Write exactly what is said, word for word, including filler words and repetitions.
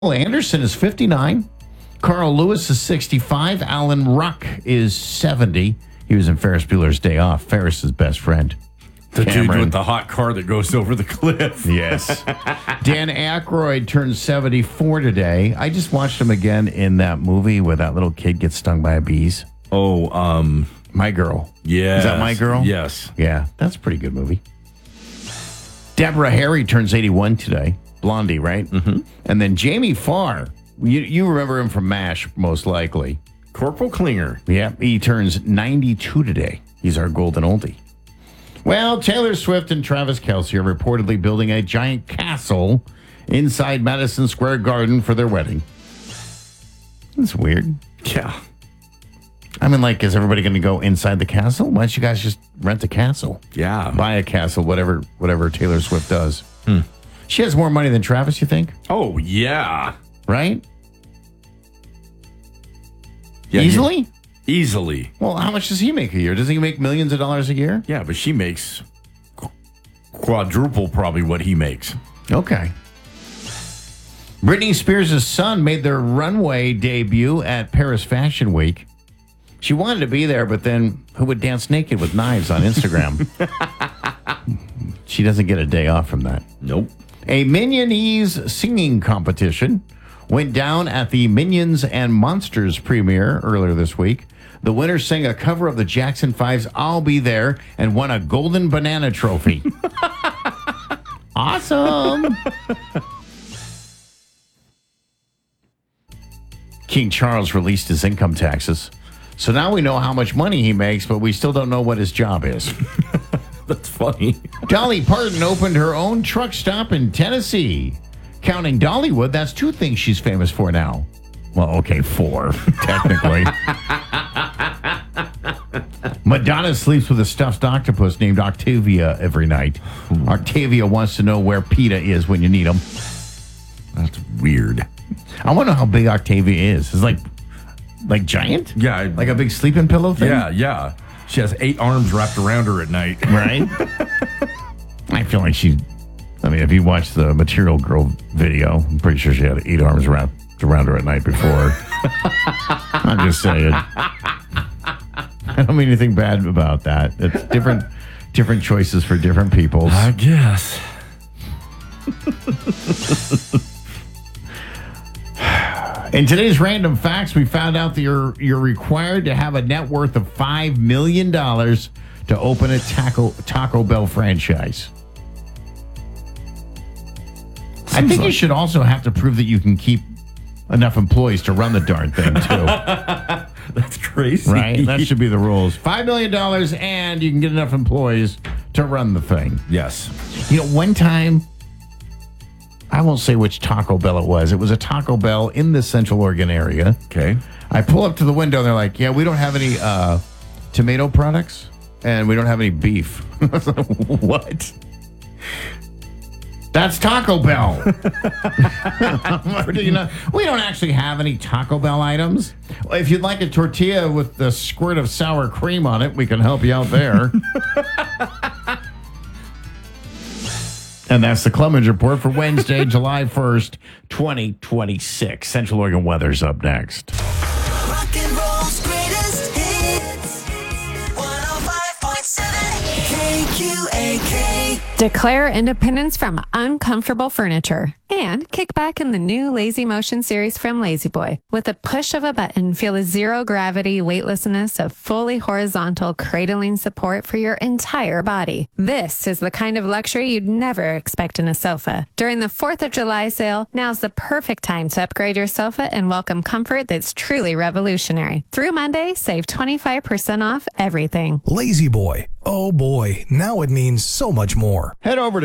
Anderson is fifty-nine. Carl Lewis is sixty-five. Alan Ruck is seventy. He was in Ferris Bueller's Day Off. Ferris's best friend. The Cameron. dude with the hot car that goes over the cliff. Yes. Dan Aykroyd turned seventy-four today. I just watched him again in that movie where that little kid gets stung by a bees. Oh, um, My Girl. yeah. Is that My Girl? Yes. Yeah, that's a pretty good movie. Deborah Harry turns eighty-one today. Blondie, right? Mm-hmm. And then Jamie Farr. You, you remember him from MASH, most likely. Corporal Klinger. Yeah, he turns ninety-two today. He's our golden oldie. Well, Taylor Swift and Travis Kelce are reportedly building a giant castle inside Madison Square Garden for their wedding. That's weird. Yeah. I mean, like, is everybody going to go inside the castle? Why don't you guys just rent a castle? Yeah. Buy a castle, whatever whatever Taylor Swift does. Hmm. She has more money than Travis, you think? Oh, yeah. Right? yeah Easily? you- easily. Well, how much does he make a year? Does he make millions of dollars a year? Yeah, but she makes qu- quadruple probably what he makes. Okay. Britney Spears' son made their runway debut at Paris Fashion Week. She wanted to be there, but then who would dance naked with knives on Instagram? She doesn't get a day off from that. Nope. A Minionese singing competition went down at the Minions and Monsters premiere earlier this week. The winner sang a cover of the Jackson Five's I'll Be There and won a golden banana trophy. Awesome. King Charles released his income taxes. So now we know how much money he makes, but we still don't know what his job is. That's funny. Dolly Parton opened her own truck stop in Tennessee. Counting Dollywood, that's two things she's famous for now. Well, okay, four, technically. Madonna sleeps with a stuffed octopus named Octavia every night. Octavia wants to know where PETA is when you need him. That's weird. I want to know how big Octavia is. It's like, like giant? Yeah. I- Like a big sleeping pillow thing? Yeah, yeah. She has eight arms wrapped around her at night. Right? I feel like she, I mean, if you watch the Material Girl video, I'm pretty sure she had eight arms wrapped around her at night before. I'm just saying. I don't mean anything bad about that. It's different, different choices for different people. I guess. In today's random facts, we found out that you're you're required to have a net worth of five million dollars to open a Taco Taco Bell franchise. I think you should also have to prove that you can keep enough employees to run the darn thing, too. That's crazy. Right? That should be the rules. five million dollars and you can get enough employees to run the thing. Yes. You know, one time, I won't say which Taco Bell it was. It was a Taco Bell in the Central Oregon area. Okay. I pull up to the window and they're like, yeah, we don't have any uh, tomato products and we don't have any beef. What? That's Taco Bell. You know, we don't actually have any Taco Bell items. Well, if you'd like a tortilla with a squirt of sour cream on it, we can help you out there. And that's the Clemens Report for Wednesday, July first, twenty twenty-six. Central Oregon weather's up next. Rock and roll's greatest hits. one oh five point seven K Q A K. Declare independence from uncomfortable furniture and kick back in the new Lazy Motion series from Lazy Boy. With a push of a button, feel the zero gravity weightlessness of fully horizontal cradling support for your entire body. This is the kind of luxury you'd never expect in a sofa. During the fourth of July sale, now's the perfect time to upgrade your sofa and welcome comfort that's truly revolutionary. Through Monday, save twenty-five percent off everything. Lazy Boy. Oh boy, now it means so much more. Head over to